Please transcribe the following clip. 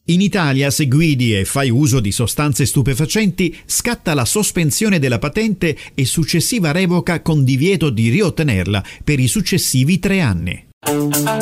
In Italia, se guidi e fai uso di sostanze stupefacenti, scatta la sospensione della patente e successiva revoca con divieto di riottenerla per i successivi 3 anni.